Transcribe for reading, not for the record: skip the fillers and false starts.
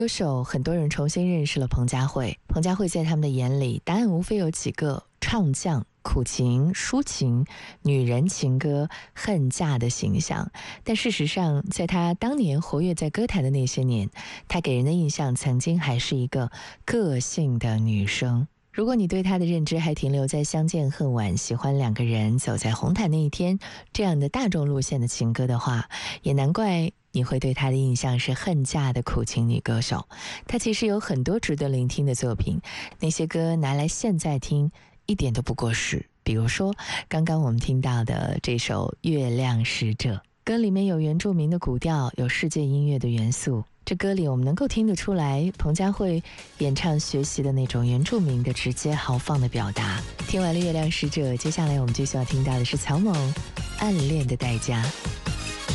歌手很多人重新认识了彭佳慧。彭佳慧在他们的眼里，答案无非有几个：唱将、苦情、抒情、女人情歌、恨嫁的形象。但事实上，在她当年活跃在歌坛的那些年，她给人的印象曾经还是一个个性的女生。如果你对她的认知还停留在相见恨晚、喜欢两个人走在红毯那一天这样的大众路线的情歌的话，也难怪你会对她的印象是恨嫁的苦情女歌手。她其实有很多值得聆听的作品，那些歌拿来现在听一点都不过时。比如说刚刚我们听到的这首《月亮使者》，歌里面有原住民的古调，有世界音乐的元素。这歌里我们能够听得出来，彭佳慧演唱学习的那种原住民的直接豪放的表达。听完了《月亮使者》，接下来我们继续要听到的是草蜢《暗恋的代价》。